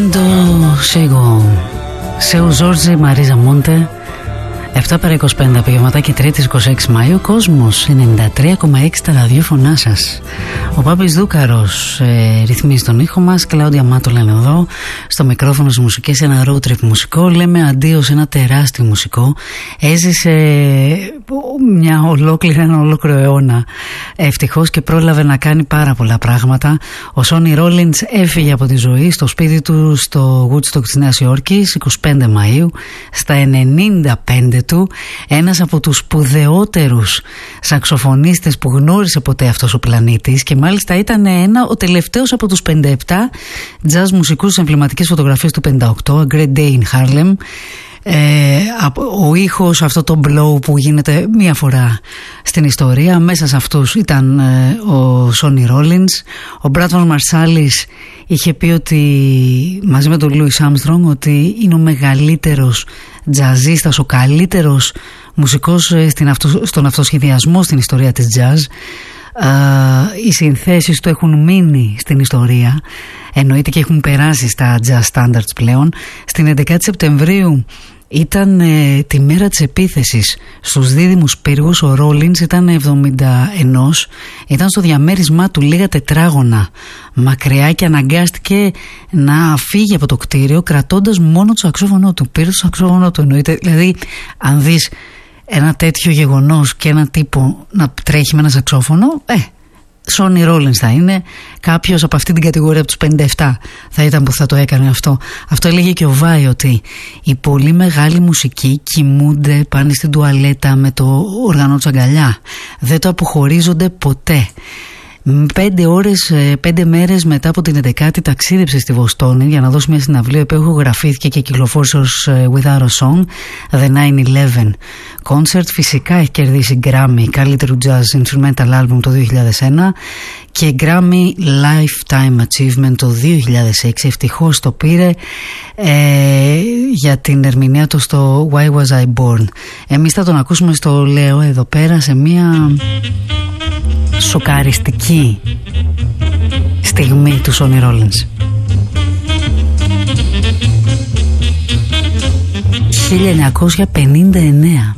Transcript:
Tanto sigo. Seu Ζόρζι Μαρίζα Μόντε. 7 παρά 25 απογευματάκι 3η 26 Μαΐου. Κόσμος 93,6 τα ραδιόφωνά σας. Ο Πάπης Δούκαρος ρυθμίζει τον ήχο μας. Κλάουδια Μάτολα είναι εδώ. Στο μικρόφωνο στις μουσικές, ένα road trip μουσικό. Λέμε αντίο σε ένα τεράστιο μουσικό. Έζησε ένα ολόκληρο αιώνα. Ευτυχώς και πρόλαβε να κάνει πάρα πολλά πράγματα. Ο Σόνι Ρόλινς έφυγε από τη ζωή στο σπίτι του στο Woodstock της Νέας Υόρκης 25 Μαΐου στα 95 του, ένας από τους σπουδαιότερους σαξοφωνίστες που γνώρισε ποτέ αυτός ο πλανήτης, και μάλιστα ήταν ο τελευταίος από τους 57 jazz μουσικούς στις εμβληματικές φωτογραφίες του 58, A Great Day in Harlem. Ο ήχος, αυτό το blow που γίνεται μία φορά στην ιστορία, μέσα σε αυτούς ήταν ο Σόνι Ρόλινς. Ο Μπράτμαν Μαρσάλης είχε πει ότι, μαζί με τον Λούις Άρμστρονγκ, ότι είναι ο μεγαλύτερος τζαζίστας, ο καλύτερος μουσικός στον αυτοσχεδιασμό στην ιστορία της jazz. Οι συνθέσεις του έχουν μείνει στην ιστορία, εννοείται, και έχουν περάσει στα jazz standards πλέον. Στην 11η Σεπτεμβρίου ήταν τη μέρα της επίθεσης στους δίδυμους πύργους. Ο Ρόλινς ήταν 71, ήταν στο διαμέρισμά του λίγα τετράγωνα μακριά και αναγκάστηκε να φύγει από το κτίριο κρατώντας μόνο το σαξόφωνο του. Πήρε το σαξόφωνο του, εννοείται. Δηλαδή, αν δεις ένα τέτοιο γεγονός και ένα τύπο να τρέχει με ένα σαξόφωνο, Σόνι Ρόλινς θα είναι. Κάποιος από αυτή την κατηγορία από τους 57 θα ήταν που θα το έκανε αυτό. Αυτό έλεγε και ο Βάι, ότι οι πολύ μεγάλοι μουσικοί κοιμούνται, πάνε στην τουαλέτα με το όργανο τους αγκαλιά, δεν το αποχωρίζονται ποτέ. 5 μέρες μετά από την 11η ταξίδεψε στη Βοστόνη για να δώσει μια συναυλία που ηχογραφήθηκε και κυκλοφόρησε ως Without a Song, The 9/11 Concert. Φυσικά έχει κερδίσει Grammy καλύτερου jazz instrumental album το 2001 και Grammy Lifetime Achievement το 2006. Ευτυχώς το πήρε για την ερμηνεία του στο Why Was I Born. Εμείς θα τον ακούσουμε στο Λέω εδώ πέρα σε μια σοκαριστική στιγμή του Σόνι Ρόλινς. 1959.